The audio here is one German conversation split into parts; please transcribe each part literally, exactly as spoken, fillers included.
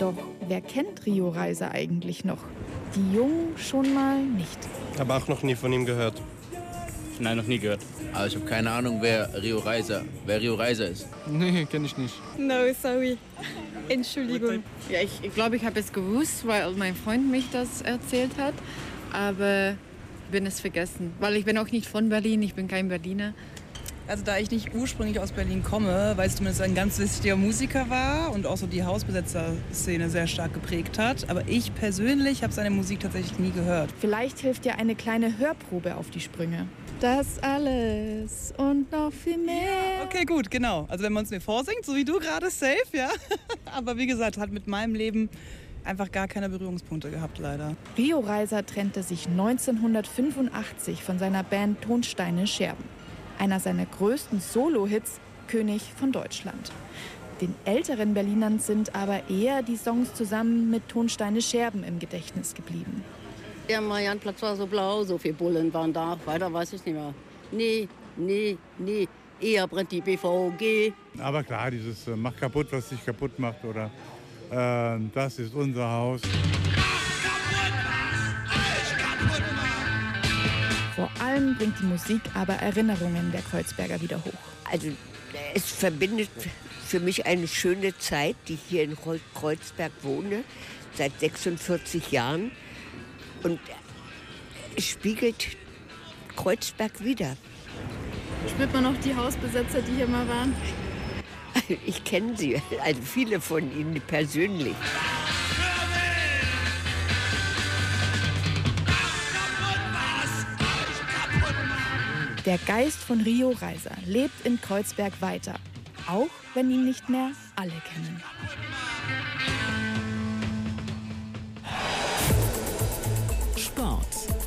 Doch wer kennt Rio Reiser eigentlich noch? Die Jungen schon mal nicht. Aber auch noch nie von ihm gehört. Nein, noch nie gehört. Aber ich habe keine Ahnung, wer Rio Reiser, wer Rio Reiser ist. Nee, kenne ich nicht. No, sorry. Entschuldigung. Ja, ich glaube, ich, glaub, ich habe es gewusst, weil mein Freund mich das erzählt hat. Aber ich bin es vergessen, weil ich bin auch nicht von Berlin, ich bin kein Berliner. Also da ich nicht ursprünglich aus Berlin komme, weil es zumindest ein ganz wichtiger Musiker war und auch so die Hausbesetzer-Szene sehr stark geprägt hat. Aber ich persönlich habe seine Musik tatsächlich nie gehört. Vielleicht hilft dir eine kleine Hörprobe auf die Sprünge. Das alles und noch viel mehr. Ja, okay, gut, genau. Also wenn man es mir vorsingt, so wie du gerade, safe, ja. Aber wie gesagt, hat mit meinem Leben einfach gar keine Berührungspunkte gehabt, leider. Rio Reiser trennte sich neunzehnhundertfünfundachtzig von seiner Band Tonsteine Scherben. Einer seiner größten Solo-Hits, König von Deutschland. Den älteren Berlinern sind aber eher die Songs zusammen mit Tonsteine Scherben im Gedächtnis geblieben. Der Mariannplatz war so blau, so viele Bullen waren da. Weiter weiß ich nicht mehr. Nee, nee, nee. Eher brennt die B V G. Aber klar, dieses äh, Mach kaputt, was dich kaputt macht. Oder äh, das ist unser Haus. Vor allem bringt die Musik aber Erinnerungen der Kreuzberger wieder hoch. Also es verbindet für mich eine schöne Zeit, die ich hier in Kreuzberg wohne, seit sechsundvierzig Jahren. Und es spiegelt Kreuzberg wider. Spürt man noch die Hausbesetzer, die hier mal waren? Ich kenne sie, also viele von ihnen persönlich. Der Geist von Rio Reiser lebt in Kreuzberg weiter, auch wenn ihn nicht mehr alle kennen. Sport.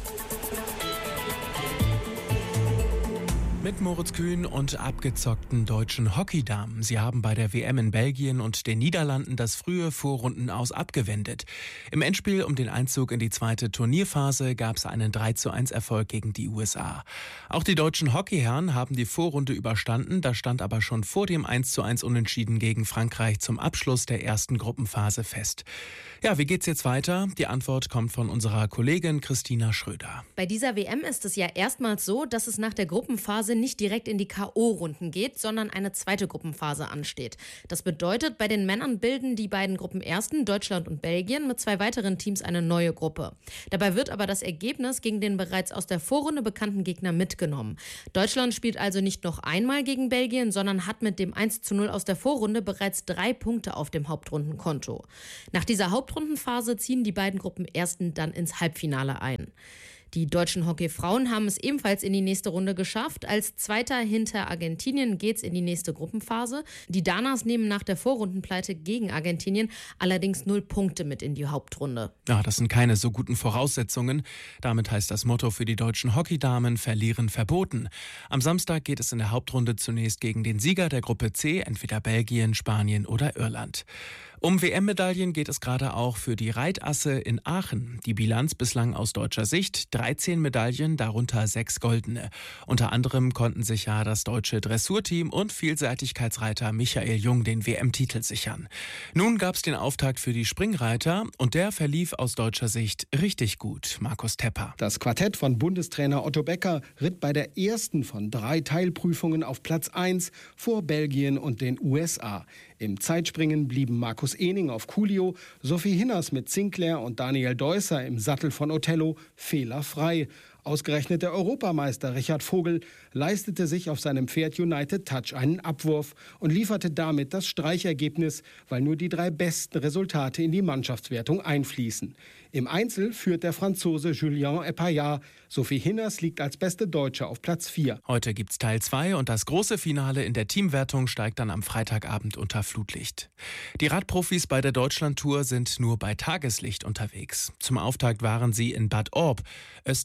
Mit Moritz Kühn und abgezockten deutschen Hockeydamen. Sie haben bei der W M in Belgien und den Niederlanden das frühe Vorrundenaus abgewendet. Im Endspiel um den Einzug in die zweite Turnierphase gab es einen drei zu eins Erfolg gegen die U S A. Auch die deutschen Hockeyherren haben die Vorrunde überstanden. Da stand aber schon vor dem eins zu eins Unentschieden gegen Frankreich zum Abschluss der ersten Gruppenphase fest. Ja, wie geht's jetzt weiter? Die Antwort kommt von unserer Kollegin Christina Schröder. Bei dieser W M ist es ja erstmals so, dass es nach der Gruppenphase nicht direkt in die K O-Runden geht, sondern eine zweite Gruppenphase ansteht. Das bedeutet, bei den Männern bilden die beiden Gruppenersten, Deutschland und Belgien, mit zwei weiteren Teams eine neue Gruppe. Dabei wird aber das Ergebnis gegen den bereits aus der Vorrunde bekannten Gegner mitgenommen. Deutschland spielt also nicht noch einmal gegen Belgien, sondern hat mit dem eins zu null aus der Vorrunde bereits drei Punkte auf dem Hauptrundenkonto. Nach dieser Hauptrundenphase ziehen die beiden Gruppenersten dann ins Halbfinale ein. Die deutschen Hockeyfrauen haben es ebenfalls in die nächste Runde geschafft. Als Zweiter hinter Argentinien geht's in die nächste Gruppenphase. Die Danas nehmen nach der Vorrundenpleite gegen Argentinien allerdings null Punkte mit in die Hauptrunde. Ja, das sind keine so guten Voraussetzungen. Damit heißt das Motto für die deutschen Hockeydamen: Verlieren verboten. Am Samstag geht es in der Hauptrunde zunächst gegen den Sieger der Gruppe C, entweder Belgien, Spanien oder Irland. Um W M-Medaillen geht es gerade auch für die Reitasse in Aachen. Die Bilanz bislang aus deutscher Sicht: dreizehn Medaillen, darunter sechs goldene. Unter anderem konnten sich ja das deutsche Dressurteam und Vielseitigkeitsreiter Michael Jung den W M-Titel sichern. Nun gab es den Auftakt für die Springreiter und der verlief aus deutscher Sicht richtig gut. Markus Tepper. Das Quartett von Bundestrainer Otto Becker ritt bei der ersten von drei Teilprüfungen auf Platz eins vor Belgien und den U S A. Im Zeitspringen blieben Markus Ehning auf Coolio, Sophie Hinners mit Sinclair und Daniel Deusser im Sattel von Othello fehlerfrei. Ausgerechnet der Europameister Richard Vogel leistete sich auf seinem Pferd United Touch einen Abwurf und lieferte damit das Streichergebnis, weil nur die drei besten Resultate in die Mannschaftswertung einfließen. Im Einzel führt der Franzose Julien Epaillard. Sophie Hinners liegt als beste Deutsche auf Platz vier. Heute gibt's Teil zwei und das große Finale in der Teamwertung steigt dann am Freitagabend unter Flutlicht. Die Radprofis bei der Deutschlandtour sind nur bei Tageslicht unterwegs. Zum Auftakt waren sie in Bad Orb, östlich von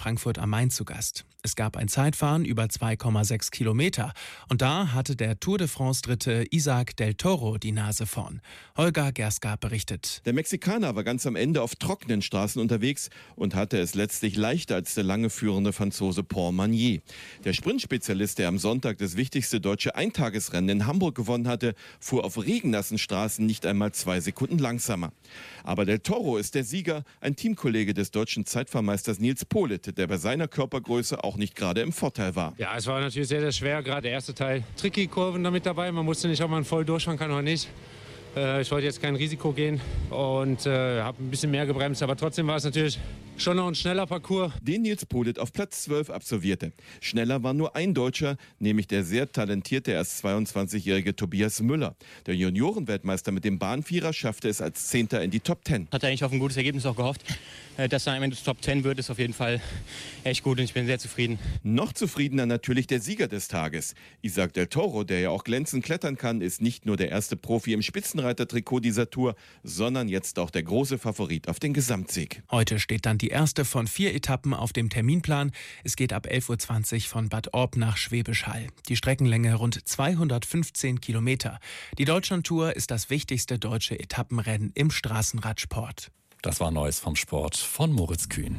Frankfurt am Main zu Gast. Es gab ein Zeitfahren über zwei Komma sechs Kilometer. Und da hatte der Tour de France-Dritte Isaac del Toro die Nase vorn. Holger Gerska berichtet. Der Mexikaner war ganz am Ende auf trockenen Straßen unterwegs und hatte es letztlich leichter als der lange führende Franzose Paul Magnier. Der Sprintspezialist, der am Sonntag das wichtigste deutsche Eintagesrennen in Hamburg gewonnen hatte, fuhr auf regennassen Straßen nicht einmal zwei Sekunden langsamer. Aber del Toro ist der Sieger, ein Teamkollege des deutschen Zeitfahrmeisters Nils Politt, der bei seiner Körpergröße auch nicht gerade im Vorteil war. Ja, es war natürlich sehr, sehr schwer, gerade der erste Teil. Tricky Kurven damit dabei, man wusste nicht, ob man voll durchfahren kann oder nicht. Äh, ich wollte jetzt kein Risiko gehen und äh, habe ein bisschen mehr gebremst, aber trotzdem war es natürlich schon noch ein schneller Parcours. Den Nils Politt auf Platz zwölf absolvierte. Schneller war nur ein Deutscher, nämlich der sehr talentierte, erst zweiundzwanzigjährige Tobias Müller. Der Juniorenweltmeister mit dem Bahnvierer schaffte es als Zehnter in die Top Ten. Hatte eigentlich auf ein gutes Ergebnis auch gehofft. Dass er am Ende Top Ten wird, ist auf jeden Fall echt gut und ich bin sehr zufrieden. Noch zufriedener natürlich der Sieger des Tages. Isaac del Toro, der ja auch glänzend klettern kann, ist nicht nur der erste Profi im Spitzenreiter-Trikot dieser Tour, sondern jetzt auch der große Favorit auf den Gesamtsieg. Heute steht dann die erste von vier Etappen auf dem Terminplan. Es geht ab elf Uhr zwanzig von Bad Orb nach Schwäbisch Hall. Die Streckenlänge rund zweihundertfünfzehn Kilometer. Die Deutschlandtour ist das wichtigste deutsche Etappenrennen im Straßenradsport. Das war Neues vom Sport von Moritz Kühn.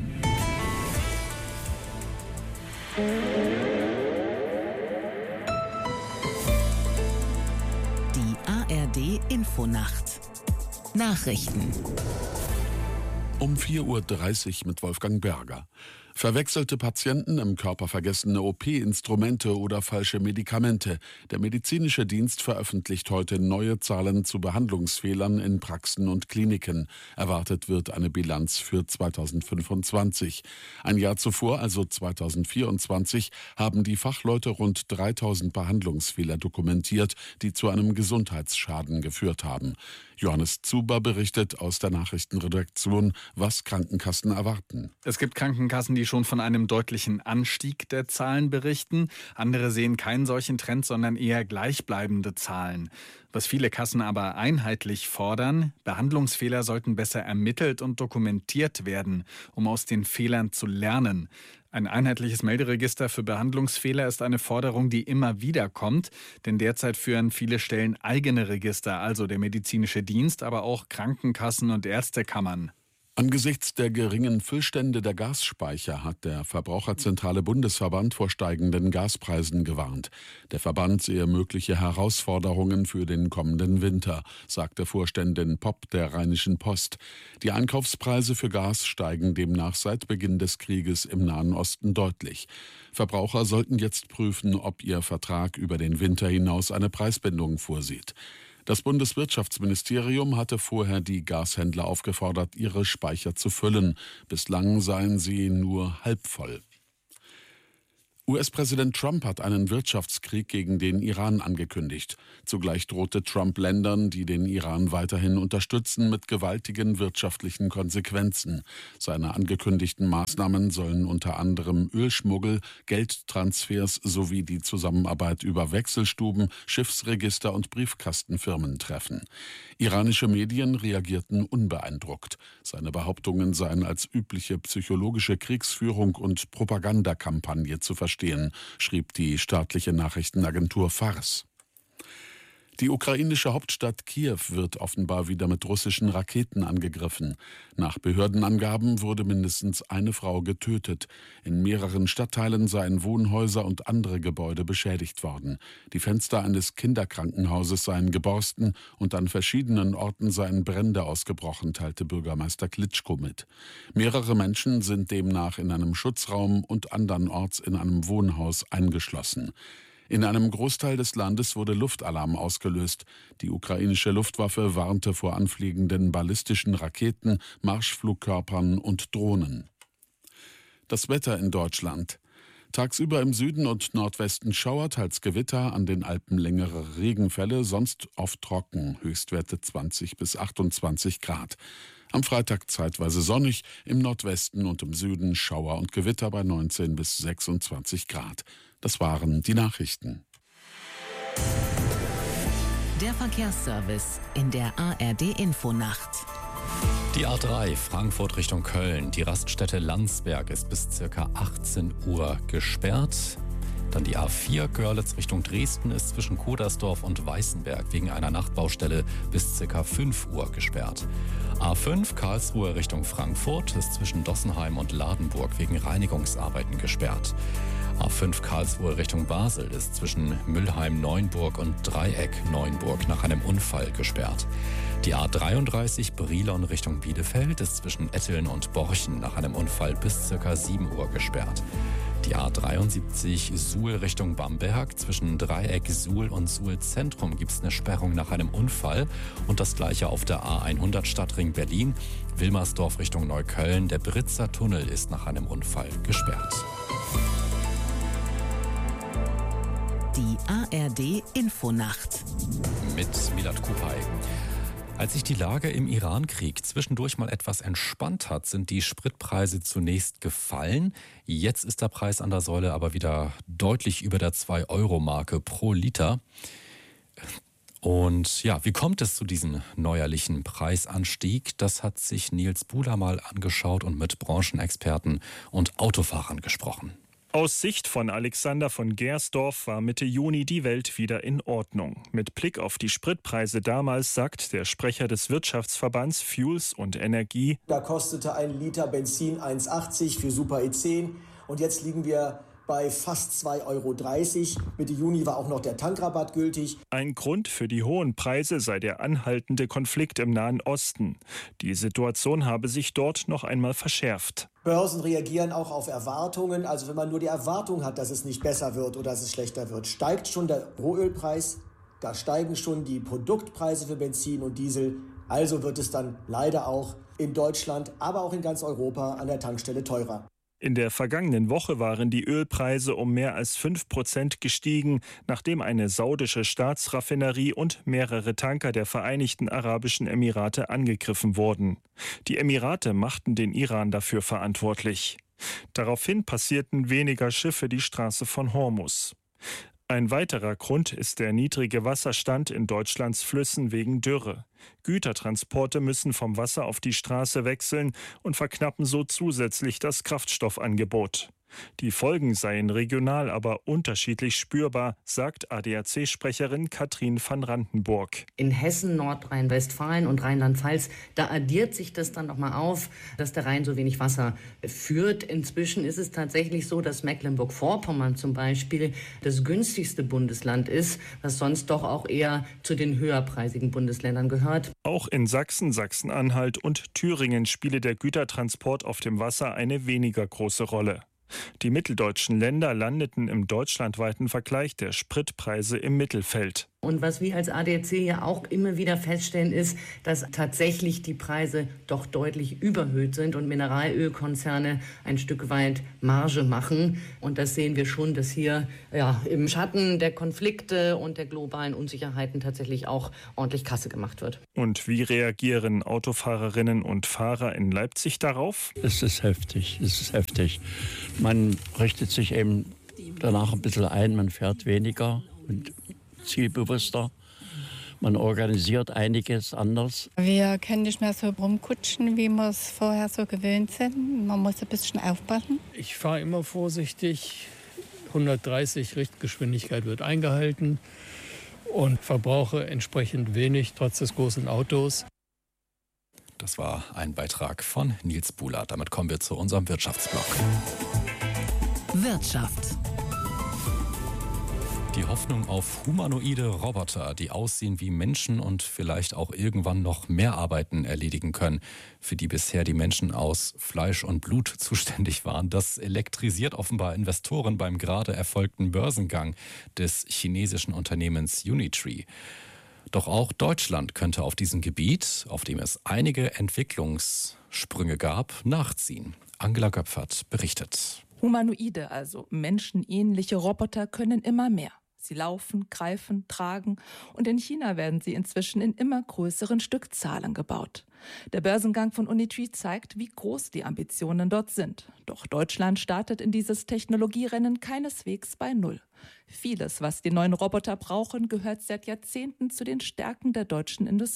Die A R D-Infonacht. Nachrichten. Um vier Uhr dreißig mit Wolfgang Berger. Verwechselte Patienten, im Körper vergessene O P-Instrumente oder falsche Medikamente. Der medizinische Dienst veröffentlicht heute neue Zahlen zu Behandlungsfehlern in Praxen und Kliniken. Erwartet wird eine Bilanz für zweitausendfünfundzwanzig. Ein Jahr zuvor, also zweitausendvierundzwanzig, haben die Fachleute rund dreitausend Behandlungsfehler dokumentiert, die zu einem Gesundheitsschaden geführt haben. Johannes Zuber berichtet aus der Nachrichtenredaktion, was Krankenkassen erwarten. Es gibt Krankenkassen, die schon von einem deutlichen Anstieg der Zahlen berichten. Andere sehen keinen solchen Trend, sondern eher gleichbleibende Zahlen. Was viele Kassen aber einheitlich fordern: Behandlungsfehler sollten besser ermittelt und dokumentiert werden, um aus den Fehlern zu lernen. Ein einheitliches Melderegister für Behandlungsfehler ist eine Forderung, die immer wieder kommt, denn derzeit führen viele Stellen eigene Register, also der medizinische Dienst, aber auch Krankenkassen und Ärztekammern. Angesichts der geringen Füllstände der Gasspeicher hat der Verbraucherzentrale Bundesverband vor steigenden Gaspreisen gewarnt. Der Verband sehe mögliche Herausforderungen für den kommenden Winter, sagte Vorständin Popp der Rheinischen Post. Die Einkaufspreise für Gas steigen demnach seit Beginn des Krieges im Nahen Osten deutlich. Verbraucher sollten jetzt prüfen, ob ihr Vertrag über den Winter hinaus eine Preisbindung vorsieht. Das Bundeswirtschaftsministerium hatte vorher die Gashändler aufgefordert, ihre Speicher zu füllen. Bislang seien sie nur halb voll. U S-Präsident Trump hat einen Wirtschaftskrieg gegen den Iran angekündigt. Zugleich drohte Trump Ländern, die den Iran weiterhin unterstützen, mit gewaltigen wirtschaftlichen Konsequenzen. Seine angekündigten Maßnahmen sollen unter anderem Ölschmuggel, Geldtransfers sowie die Zusammenarbeit über Wechselstuben, Schiffsregister und Briefkastenfirmen treffen. Iranische Medien reagierten unbeeindruckt. Seine Behauptungen seien als übliche psychologische Kriegsführung und Propagandakampagne zu verstehen. Stehen, schrieb die staatliche Nachrichtenagentur Fars. Die ukrainische Hauptstadt Kiew wird offenbar wieder mit russischen Raketen angegriffen. Nach Behördenangaben wurde mindestens eine Frau getötet. In mehreren Stadtteilen seien Wohnhäuser und andere Gebäude beschädigt worden. Die Fenster eines Kinderkrankenhauses seien geborsten und an verschiedenen Orten seien Brände ausgebrochen, teilte Bürgermeister Klitschko mit. Mehrere Menschen sind demnach in einem Schutzraum und andernorts in einem Wohnhaus eingeschlossen. In einem Großteil des Landes wurde Luftalarm ausgelöst. Die ukrainische Luftwaffe warnte vor anfliegenden ballistischen Raketen, Marschflugkörpern und Drohnen. Das Wetter in Deutschland. Tagsüber im Süden und Nordwesten Schauer, teils Gewitter, an den Alpen längere Regenfälle, sonst oft trocken, Höchstwerte zwanzig bis achtundzwanzig Grad. Am Freitag zeitweise sonnig, im Nordwesten und im Süden Schauer und Gewitter bei neunzehn bis sechsundzwanzig Grad. Das waren die Nachrichten. Der Verkehrsservice in der A R D-Infonacht. Die A drei Frankfurt Richtung Köln. Die Raststätte Landsberg ist bis ca. achtzehn Uhr gesperrt. Dann die A vier Görlitz Richtung Dresden ist zwischen Kodersdorf und Weißenberg wegen einer Nachtbaustelle bis ca. fünf Uhr gesperrt. A fünf Karlsruhe Richtung Frankfurt ist zwischen Dossenheim und Ladenburg wegen Reinigungsarbeiten gesperrt. A fünf Karlsruhe Richtung Basel ist zwischen Mülheim-Neuenburg und Dreieck-Neuenburg nach einem Unfall gesperrt. Die A dreiunddreißig Brilon Richtung Bielefeld ist zwischen Etteln und Borchen nach einem Unfall bis ca. sieben Uhr gesperrt. Die A dreiundsiebzig Suhl Richtung Bamberg. Zwischen Dreieck Suhl und Suhl Zentrum gibt es eine Sperrung nach einem Unfall. Und das gleiche auf der A hundert Stadtring Berlin. Wilmersdorf Richtung Neukölln. Der Britzer Tunnel ist nach einem Unfall gesperrt. Die A R D Infonacht mit Milad Kupay. Als sich die Lage im Iran-Krieg zwischendurch mal etwas entspannt hat, sind die Spritpreise zunächst gefallen. Jetzt ist der Preis an der Säule aber wieder deutlich über der zwei Euro Marke pro Liter. Und ja, wie kommt es zu diesem neuerlichen Preisanstieg? Das hat sich Nils Buhler mal angeschaut und mit Branchenexperten und Autofahrern gesprochen. Aus Sicht von Alexander von Gersdorf war Mitte Juni die Welt wieder in Ordnung. Mit Blick auf die Spritpreise damals sagt der Sprecher des Wirtschaftsverbands Fuels und Energie: Da kostete ein Liter Benzin eins achtzig für Super E zehn und jetzt liegen wir bei fast zwei Euro dreißig. Mitte Juni war auch noch der Tankrabatt gültig. Ein Grund für die hohen Preise sei der anhaltende Konflikt im Nahen Osten. Die Situation habe sich dort noch einmal verschärft. Börsen reagieren auch auf Erwartungen. Also wenn man nur die Erwartung hat, dass es nicht besser wird oder dass es schlechter wird, steigt schon der Rohölpreis, da steigen schon die Produktpreise für Benzin und Diesel. Also wird es dann leider auch in Deutschland, aber auch in ganz Europa an der Tankstelle teurer. In der vergangenen Woche waren die Ölpreise um mehr als fünf Prozent gestiegen, nachdem eine saudische Staatsraffinerie und mehrere Tanker der Vereinigten Arabischen Emirate angegriffen wurden. Die Emirate machten den Iran dafür verantwortlich. Daraufhin passierten weniger Schiffe die Straße von Hormuz. Ein weiterer Grund ist der niedrige Wasserstand in Deutschlands Flüssen wegen Dürre. Gütertransporte müssen vom Wasser auf die Straße wechseln und verknappen so zusätzlich das Kraftstoffangebot. Die Folgen seien regional aber unterschiedlich spürbar, sagt A D A C-Sprecherin Katrin van Randenburg. In Hessen, Nordrhein-Westfalen und Rheinland-Pfalz, da addiert sich das dann nochmal auf, dass der Rhein so wenig Wasser führt. Inzwischen ist es tatsächlich so, dass Mecklenburg-Vorpommern zum Beispiel das günstigste Bundesland ist, was sonst doch auch eher zu den höherpreisigen Bundesländern gehört. Auch in Sachsen, Sachsen-Anhalt und Thüringen spiele der Gütertransport auf dem Wasser eine weniger große Rolle. Die mitteldeutschen Länder landeten im deutschlandweiten Vergleich der Spritpreise im Mittelfeld. Und was wir als A D A C ja auch immer wieder feststellen, ist, dass tatsächlich die Preise doch deutlich überhöht sind und Mineralölkonzerne ein Stück weit Marge machen. Und das sehen wir schon, dass hier ja, im Schatten der Konflikte und der globalen Unsicherheiten tatsächlich auch ordentlich Kasse gemacht wird. Und wie reagieren Autofahrerinnen und Fahrer in Leipzig darauf? Es ist heftig, es ist heftig. Man richtet sich eben danach ein bisschen ein, man fährt weniger und zielbewusster. Man organisiert einiges anders. Wir können nicht mehr so rumkutschen, wie wir es vorher so gewöhnt sind. Man muss ein bisschen aufpassen. Ich fahre immer vorsichtig. hundertdreißig Richtgeschwindigkeit wird eingehalten und verbrauche entsprechend wenig, trotz des großen Autos. Das war ein Beitrag von Nils Buhler. Damit kommen wir zu unserem Wirtschaftsblock. Wirtschaft. Die Hoffnung auf humanoide Roboter, die aussehen wie Menschen und vielleicht auch irgendwann noch mehr Arbeiten erledigen können, für die bisher die Menschen aus Fleisch und Blut zuständig waren, das elektrisiert offenbar Investoren beim gerade erfolgten Börsengang des chinesischen Unternehmens Unitree. Doch auch Deutschland könnte auf diesem Gebiet, auf dem es einige Entwicklungssprünge gab, nachziehen. Angela Göpfert berichtet. Humanoide, also menschenähnliche Roboter, können immer mehr. Sie laufen, greifen, tragen und in China werden sie inzwischen in immer größeren Stückzahlen gebaut. Der Börsengang von Unitree zeigt, wie groß die Ambitionen dort sind. Doch Deutschland startet in dieses Technologierennen keineswegs bei Null. Vieles, was die neuen Roboter brauchen, gehört seit Jahrzehnten zu den Stärken der deutschen Industrie.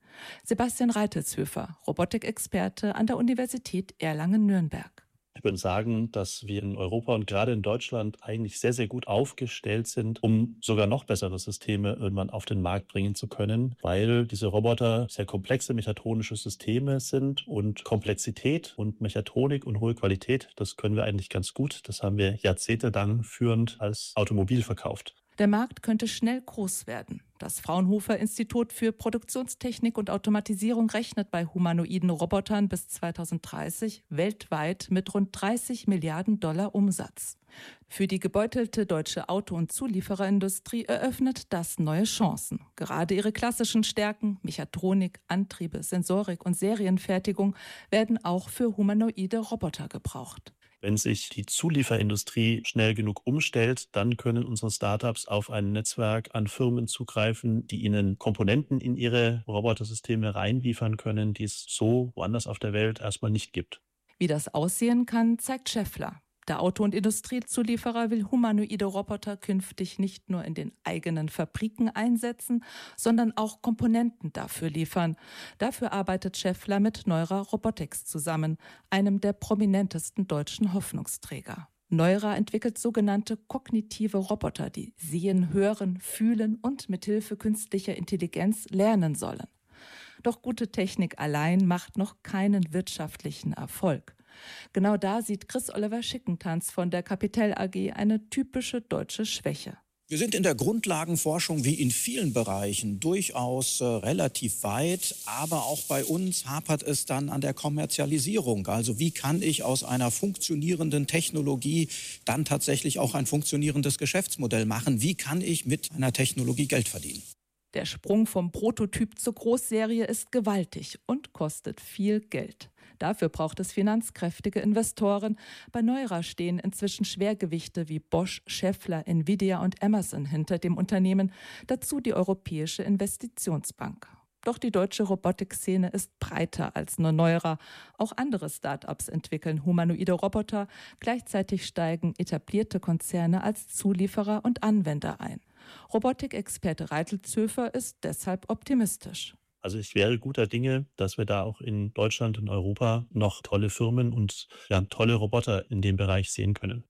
Sebastian Reitelshöfer, Robotikexperte an der Universität Erlangen-Nürnberg. Ich würde sagen, dass wir in Europa und gerade in Deutschland eigentlich sehr, sehr gut aufgestellt sind, um sogar noch bessere Systeme irgendwann auf den Markt bringen zu können, weil diese Roboter sehr komplexe mechatronische Systeme sind und Komplexität und Mechatronik und hohe Qualität, das können wir eigentlich ganz gut. Das haben wir jahrzehntelang führend als Automobil verkauft. Der Markt könnte schnell groß werden. Das Fraunhofer-Institut für Produktionstechnik und Automatisierung rechnet bei humanoiden Robotern bis zweitausenddreißig weltweit mit rund dreißig Milliarden Dollar Umsatz. Für die gebeutelte deutsche Auto- und Zuliefererindustrie eröffnet das neue Chancen. Gerade ihre klassischen Stärken, Mechatronik, Antriebe, Sensorik und Serienfertigung, werden auch für humanoide Roboter gebraucht. Wenn sich die Zulieferindustrie schnell genug umstellt, dann können unsere Startups auf ein Netzwerk an Firmen zugreifen, die ihnen Komponenten in ihre Robotersysteme reinliefern können, die es so woanders auf der Welt erstmal nicht gibt. Wie das aussehen kann, zeigt Schaeffler. Der Auto- und Industriezulieferer will humanoide Roboter künftig nicht nur in den eigenen Fabriken einsetzen, sondern auch Komponenten dafür liefern. Dafür arbeitet Schaeffler mit Neura Robotics zusammen, einem der prominentesten deutschen Hoffnungsträger. Neura entwickelt sogenannte kognitive Roboter, die sehen, hören, fühlen und mithilfe künstlicher Intelligenz lernen sollen. Doch gute Technik allein macht noch keinen wirtschaftlichen Erfolg. Genau da sieht Chris-Oliver Schickentanz von der Capital A G eine typische deutsche Schwäche. Wir sind in der Grundlagenforschung wie in vielen Bereichen durchaus äh, relativ weit, aber auch bei uns hapert es dann an der Kommerzialisierung. Also wie kann ich aus einer funktionierenden Technologie dann tatsächlich auch ein funktionierendes Geschäftsmodell machen? Wie kann ich mit einer Technologie Geld verdienen? Der Sprung vom Prototyp zur Großserie ist gewaltig und kostet viel Geld. Dafür braucht es finanzkräftige Investoren. Bei Neura stehen inzwischen Schwergewichte wie Bosch, Schaeffler, Nvidia und Amazon hinter dem Unternehmen, dazu die Europäische Investitionsbank. Doch die deutsche Robotikszene ist breiter als nur Neura. Auch andere Start-ups entwickeln humanoide Roboter. Gleichzeitig steigen etablierte Konzerne als Zulieferer und Anwender ein. Robotikexperte Reitelshöfer ist deshalb optimistisch. Also ich wäre guter Dinge, dass wir da auch in Deutschland und Europa noch tolle Firmen und ja, tolle Roboter in dem Bereich sehen können.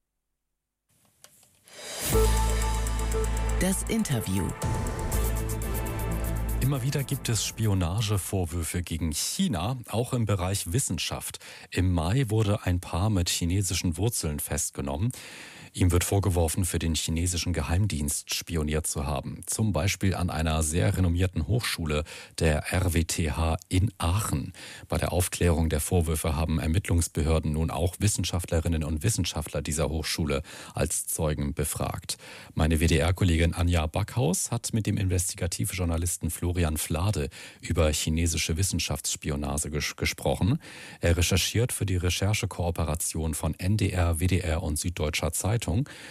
Das Interview. Immer wieder gibt es Spionagevorwürfe gegen China, auch im Bereich Wissenschaft. Im Mai wurde ein Paar mit chinesischen Wurzeln festgenommen. Ihm wird vorgeworfen, für den chinesischen Geheimdienst spioniert zu haben. Zum Beispiel an einer sehr renommierten Hochschule, der R W T H in Aachen. Bei der Aufklärung der Vorwürfe haben Ermittlungsbehörden nun auch Wissenschaftlerinnen und Wissenschaftler dieser Hochschule als Zeugen befragt. Meine W D R-Kollegin Anja Backhaus hat mit dem Investigativjournalisten Florian Flade über chinesische Wissenschaftsspionage ges- gesprochen. Er recherchiert für die Recherchekooperation von N D R, W D R und Süddeutscher Zeitung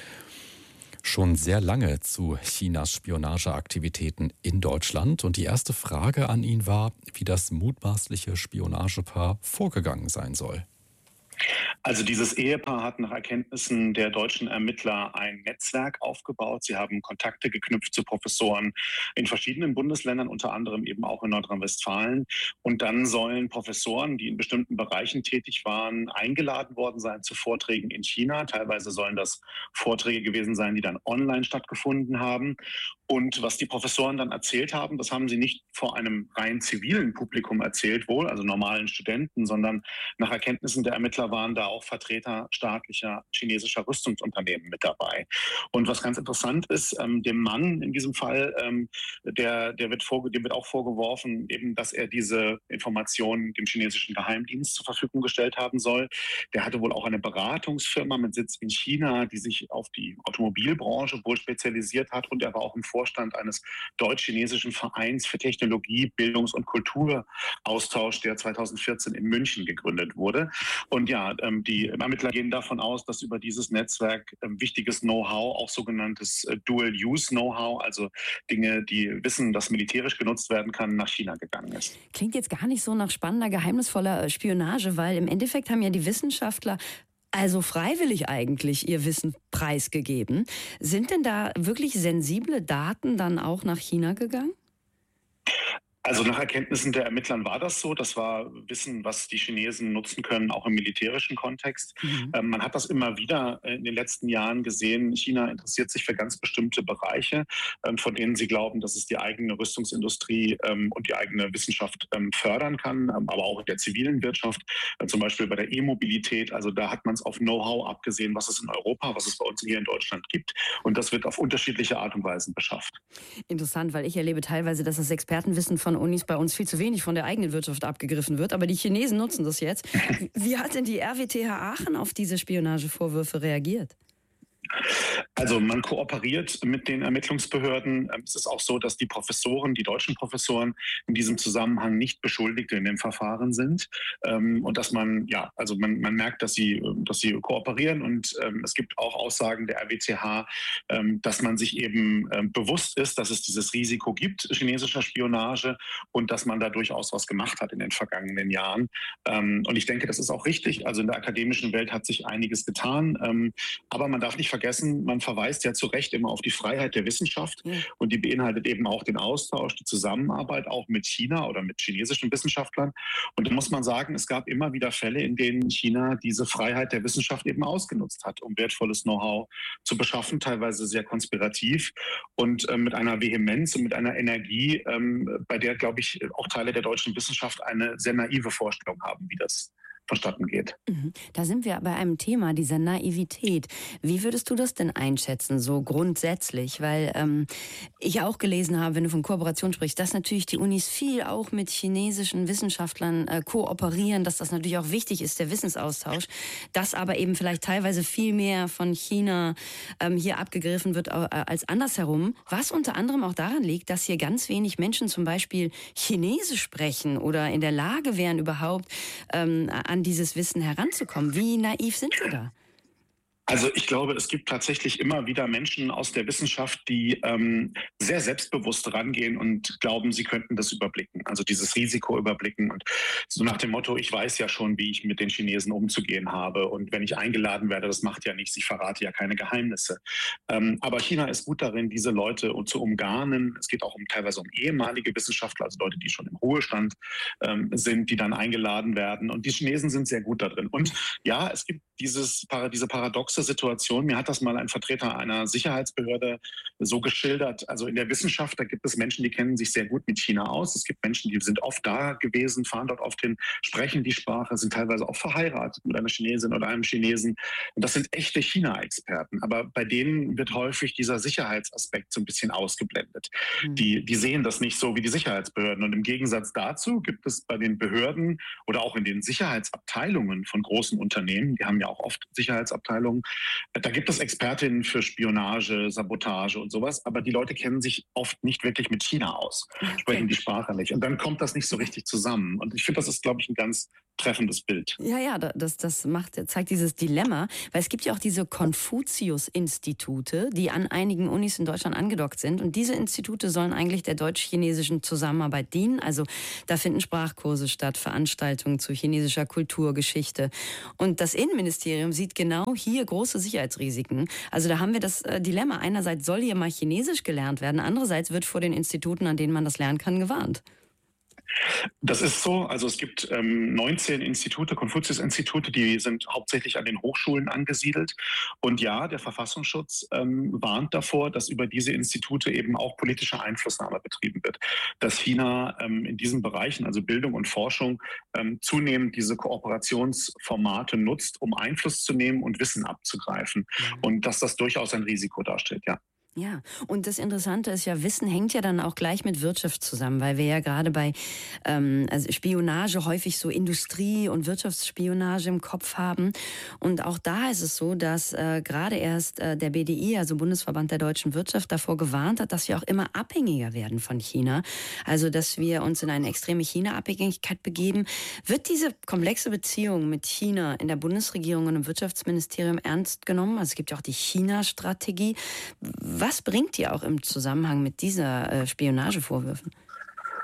schon sehr lange zu Chinas Spionageaktivitäten in Deutschland. Und die erste Frage an ihn war, wie das mutmaßliche Spionagepaar vorgegangen sein soll. Also dieses Ehepaar hat nach Erkenntnissen der deutschen Ermittler ein Netzwerk aufgebaut. Sie haben Kontakte geknüpft zu Professoren in verschiedenen Bundesländern, unter anderem eben auch in Nordrhein-Westfalen. Und dann sollen Professoren, die in bestimmten Bereichen tätig waren, eingeladen worden sein zu Vorträgen in China. Teilweise sollen das Vorträge gewesen sein, die dann online stattgefunden haben. Und was die Professoren dann erzählt haben, das haben sie nicht vor einem rein zivilen Publikum erzählt wohl, also normalen Studenten, sondern nach Erkenntnissen der Ermittler waren da auch Vertreter staatlicher chinesischer Rüstungsunternehmen mit dabei. Und was ganz interessant ist, ähm, dem Mann in diesem Fall, ähm, der, der wird vorge- dem wird auch vorgeworfen, eben, dass er diese Informationen dem chinesischen Geheimdienst zur Verfügung gestellt haben soll. Der hatte wohl auch eine Beratungsfirma mit Sitz in China, die sich auf die Automobilbranche wohl spezialisiert hat, und er war auch im Vorstand eines deutsch-chinesischen Vereins für Technologie, Bildungs- und Kulturaustausch, der zweitausendvierzehn in München gegründet wurde. Und ja, ähm, die Ermittler gehen davon aus, dass über dieses Netzwerk ähm, wichtiges Know-how, auch sogenanntes äh, Dual-Use-Know-how, also Dinge, die wissen, dass militärisch genutzt werden kann, nach China gegangen ist. Klingt jetzt gar nicht so nach spannender, geheimnisvoller Spionage, weil im Endeffekt haben ja die Wissenschaftler also freiwillig eigentlich ihr Wissen preisgegeben. Sind denn da wirklich sensible Daten dann auch nach China gegangen? Also nach Erkenntnissen der Ermittlern war das so. Das war Wissen, was die Chinesen nutzen können, auch im militärischen Kontext. Mhm. Ähm, man hat das immer wieder in den letzten Jahren gesehen. China interessiert sich für ganz bestimmte Bereiche, ähm, von denen sie glauben, dass es die eigene Rüstungsindustrie ähm, und die eigene Wissenschaft ähm, fördern kann, ähm, aber auch in der zivilen Wirtschaft, äh, zum Beispiel bei der E-Mobilität. Also da hat man es auf Know-how abgesehen, was es in Europa, was es bei uns hier in Deutschland gibt. Und das wird auf unterschiedliche Art und Weisen beschafft. Interessant, weil ich erlebe teilweise, dass das Expertenwissen von Unis bei uns viel zu wenig von der eigenen Wirtschaft abgegriffen wird. Aber die Chinesen nutzen das jetzt. Wie hat denn die R W T H Aachen auf diese Spionagevorwürfe reagiert? Also man kooperiert mit den Ermittlungsbehörden. Es ist auch so, dass die Professoren, die deutschen Professoren in diesem Zusammenhang nicht Beschuldigte in dem Verfahren sind. Und dass man, ja, also man, man merkt, dass sie, dass sie kooperieren. Und es gibt auch Aussagen der R W T H, dass man sich eben bewusst ist, dass es dieses Risiko gibt, chinesischer Spionage, und dass man da durchaus was gemacht hat in den vergangenen Jahren. Und ich denke, das ist auch richtig. Also in der akademischen Welt hat sich einiges getan. Aber man darf nicht vergessen, man verweist ja zu Recht immer auf die Freiheit der Wissenschaft, ja. Und die beinhaltet eben auch den Austausch, die Zusammenarbeit auch mit China oder mit chinesischen Wissenschaftlern. Und da muss man sagen, es gab immer wieder Fälle, in denen China diese Freiheit der Wissenschaft eben ausgenutzt hat, um wertvolles Know-how zu beschaffen, teilweise sehr konspirativ und äh, mit einer Vehemenz und mit einer Energie, ähm, bei der, glaube ich, auch Teile der deutschen Wissenschaft eine sehr naive Vorstellung haben, wie das vonstatten geht. Da sind wir bei einem Thema, dieser Naivität. Wie würdest du das denn einschätzen, so grundsätzlich? Weil ähm, ich auch gelesen habe, wenn du von Kooperation sprichst, dass natürlich die Unis viel auch mit chinesischen Wissenschaftlern äh, kooperieren, dass das natürlich auch wichtig ist, der Wissensaustausch, dass aber eben vielleicht teilweise viel mehr von China ähm, hier abgegriffen wird äh, als andersherum, was unter anderem auch daran liegt, dass hier ganz wenig Menschen zum Beispiel Chinesisch sprechen oder in der Lage wären, überhaupt ähm, an dieses Wissen heranzukommen. Wie naiv sind wir da? Also ich glaube, es gibt tatsächlich immer wieder Menschen aus der Wissenschaft, die ähm, sehr selbstbewusst rangehen und glauben, sie könnten das überblicken. Also dieses Risiko überblicken und so nach dem Motto, ich weiß ja schon, wie ich mit den Chinesen umzugehen habe. Und wenn ich eingeladen werde, das macht ja nichts, ich verrate ja keine Geheimnisse. Ähm, aber China ist gut darin, diese Leute zu umgarnen. Es geht auch um teilweise um ehemalige Wissenschaftler, also Leute, die schon im Ruhestand ähm, sind, die dann eingeladen werden. Und die Chinesen sind sehr gut da drin. Und ja, es gibt dieses, diese paradoxe Situation. Mir hat das mal ein Vertreter einer Sicherheitsbehörde so geschildert. Also in der Wissenschaft, da gibt es Menschen, die kennen sich sehr gut mit China aus. Es gibt Menschen, die sind oft da gewesen, fahren dort oft hin, sprechen die Sprache, sind teilweise auch verheiratet mit einer Chinesin oder einem Chinesen. Und das sind echte China-Experten. Aber bei denen wird häufig dieser Sicherheitsaspekt so ein bisschen ausgeblendet. Mhm. Die, die sehen das nicht so wie die Sicherheitsbehörden. Und im Gegensatz dazu gibt es bei den Behörden oder auch in den Sicherheitsabteilungen von großen Unternehmen, die haben ja auch oft Sicherheitsabteilungen, da gibt es Expertinnen für Spionage, Sabotage und sowas, aber die Leute kennen sich oft nicht wirklich mit China aus, sprechen okay. die Sprache nicht. Und dann kommt das nicht so richtig zusammen. Und ich finde, das ist, glaube ich, ein ganz treffendes Bild. Ja, ja, das, das macht, zeigt dieses Dilemma, weil es gibt ja auch diese Konfuzius-Institute, die an einigen Unis in Deutschland angedockt sind. Und diese Institute sollen eigentlich der deutsch-chinesischen Zusammenarbeit dienen. Also da finden Sprachkurse statt, Veranstaltungen zu chinesischer Kultur, Geschichte. Und das Innenministerium sieht genau hier große Sicherheitsrisiken. Also da haben wir das äh, Dilemma. Einerseits soll hier mal Chinesisch gelernt werden, andererseits wird vor den Instituten, an denen man das lernen kann, gewarnt. Das ist so. Also es gibt ähm, neunzehn Institute, Konfuzius-Institute, die sind hauptsächlich an den Hochschulen angesiedelt. Und ja, der Verfassungsschutz ähm, warnt davor, dass über diese Institute eben auch politische Einflussnahme betrieben wird. Dass China ähm, in diesen Bereichen, also Bildung und Forschung, ähm, zunehmend diese Kooperationsformate nutzt, um Einfluss zu nehmen und Wissen abzugreifen. Mhm. Und dass das durchaus ein Risiko darstellt, ja. Ja, und das Interessante ist ja, Wissen hängt ja dann auch gleich mit Wirtschaft zusammen, weil wir ja gerade bei ähm, also Spionage häufig so Industrie- und Wirtschaftsspionage im Kopf haben. Und auch da ist es so, dass äh, gerade erst äh, der B D I, also Bundesverband der deutschen Wirtschaft, davor gewarnt hat, dass wir auch immer abhängiger werden von China. Also, dass wir uns in eine extreme China-Abhängigkeit begeben. Wird diese komplexe Beziehung mit China in der Bundesregierung und im Wirtschaftsministerium ernst genommen? Also es gibt ja auch die China-Strategie. Was bringt ihr auch im Zusammenhang mit dieser äh, Spionagevorwürfen?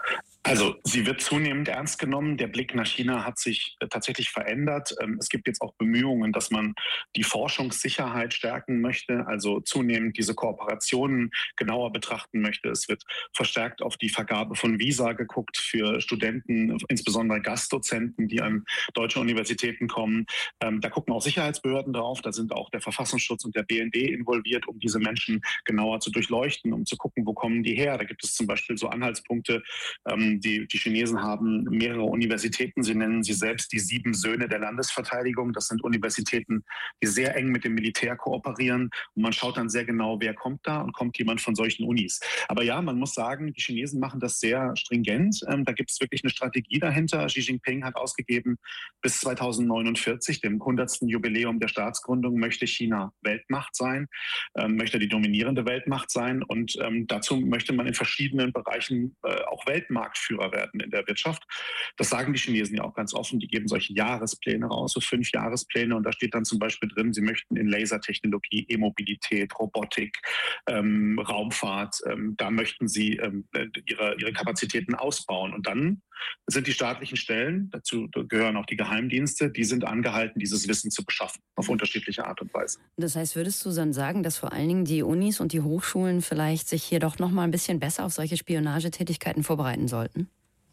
Also sie wird zunehmend ernst genommen. Der Blick nach China hat sich äh, tatsächlich verändert. Ähm, es gibt jetzt auch Bemühungen, dass man die Forschungssicherheit stärken möchte, also zunehmend diese Kooperationen genauer betrachten möchte. Es wird verstärkt auf die Vergabe von Visa geguckt für Studenten, insbesondere Gastdozenten, die an deutsche Universitäten kommen. Ähm, da gucken auch Sicherheitsbehörden drauf. Da sind auch der Verfassungsschutz und der B N D involviert, um diese Menschen genauer zu durchleuchten, um zu gucken, wo kommen die her. Da gibt es zum Beispiel so Anhaltspunkte. Ähm, die, die Chinesen haben mehrere Universitäten. Sie nennen sie selbst die sieben Söhne der Landesverteidigung. Das sind Universitäten, die sehr eng mit dem Militär kooperieren. Und man schaut dann sehr genau, wer kommt da und kommt jemand von solchen Unis. Aber ja, man muss sagen, die Chinesen machen das sehr stringent. Ähm, da gibt es wirklich eine Strategie dahinter. Xi Jinping hat ausgegeben, bis zweitausendneunundvierzig, dem hundertsten Jubiläum der Staatsgründung, möchte China Weltmacht sein, ähm, möchte die dominierende Weltmacht sein. Und ähm, dazu möchte man in verschiedenen Bereichen äh, auch Weltmarktführer werden in der Wirtschaft. Das sagen die Chinesen ja auch ganz offen. Die geben solche Jahrespläne raus, so fünf Jahrespläne. Und da steht dann zum Beispiel drin, sie möchten in Lasertechnologie, E-Mobilität, Robotik, ähm, Raumfahrt, ähm, da möchten sie ähm, ihre, ihre Kapazitäten ausbauen. Und dann sind die staatlichen Stellen, dazu gehören auch die Geheimdienste, die sind angehalten, dieses Wissen zu beschaffen, auf unterschiedliche Art und Weise. Das heißt, würdest du dann sagen, dass vor allen Dingen die Unis und die Hochschulen vielleicht sich hier doch noch mal ein bisschen besser auf solche Spionagetätigkeiten vorbereiten sollten?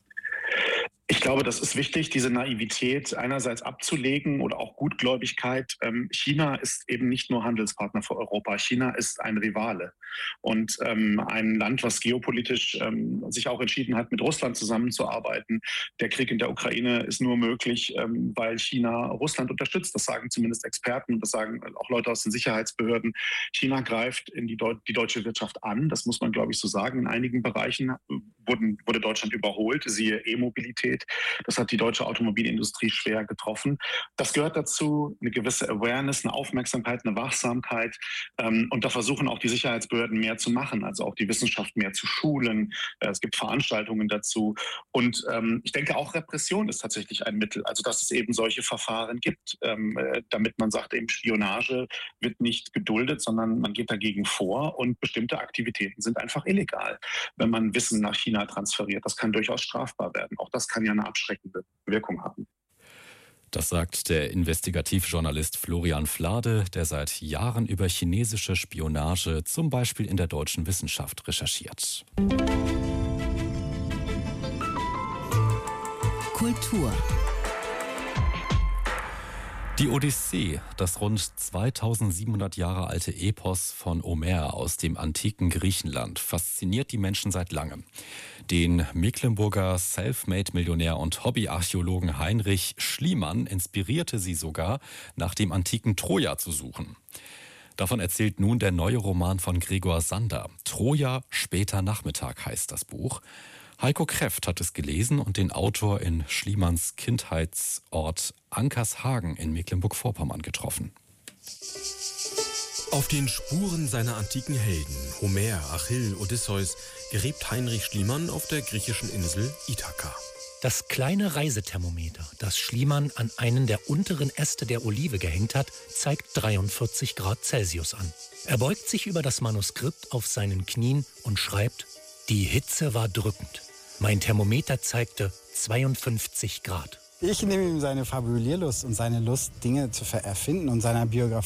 Ich glaube, das ist wichtig, diese Naivität einerseits abzulegen oder auch Gutgläubigkeit. China ist eben nicht nur Handelspartner für Europa. China ist ein Rivale und ähm, ein Land, was geopolitisch ähm, sich auch entschieden hat, mit Russland zusammenzuarbeiten. Der Krieg in der Ukraine ist nur möglich, ähm, weil China Russland unterstützt. Das sagen zumindest Experten und das sagen auch Leute aus den Sicherheitsbehörden. China greift in die, Deu- die deutsche Wirtschaft an. Das muss man, glaube ich, so sagen. In einigen Bereichen wurden, wurde Deutschland überholt, siehe E-Mobilität. Das hat die deutsche Automobilindustrie schwer getroffen. Das gehört dazu, eine gewisse Awareness, eine Aufmerksamkeit, eine Wachsamkeit. Ähm, und da versuchen auch die Sicherheitsbehörden mehr zu machen, also auch die Wissenschaft mehr zu schulen. Äh, es gibt Veranstaltungen dazu. Und ähm, ich denke, auch Repression ist tatsächlich ein Mittel. Also dass es eben solche Verfahren gibt, ähm, äh, damit man sagt, eben Spionage wird nicht geduldet, sondern man geht dagegen vor. Und bestimmte Aktivitäten sind einfach illegal, wenn man Wissen nach China transferiert. Das kann durchaus strafbar werden. Auch das kann ja eine abschreckende Wirkung haben. Das sagt der Investigativjournalist Florian Flade, der seit Jahren über chinesische Spionage zum Beispiel in der deutschen Wissenschaft recherchiert. Kultur. Die Odyssee, das rund zweitausendsiebenhundert Jahre alte Epos von Homer aus dem antiken Griechenland, fasziniert die Menschen seit langem. Den Mecklenburger Selfmade-Millionär und Hobbyarchäologen Heinrich Schliemann inspirierte sie sogar, nach dem antiken Troja zu suchen. Davon erzählt nun der neue Roman von Gregor Sander. Troja, später Nachmittag heißt das Buch. Heiko Kreft hat es gelesen und den Autor in Schliemanns Kindheitsort Ankershagen in Mecklenburg-Vorpommern getroffen. Auf den Spuren seiner antiken Helden, Homer, Achill, Odysseus, gräbt Heinrich Schliemann auf der griechischen Insel Ithaka. Das kleine Reisethermometer, das Schliemann an einen der unteren Äste der Olive gehängt hat, zeigt dreiundvierzig Grad Celsius an. Er beugt sich über das Manuskript auf seinen Knien und schreibt: Die Hitze war drückend. Mein Thermometer zeigte zweiundfünfzig Grad. Ich nehme ihm seine Fabulierlust und seine Lust, Dinge zu erfinden und seiner Biografie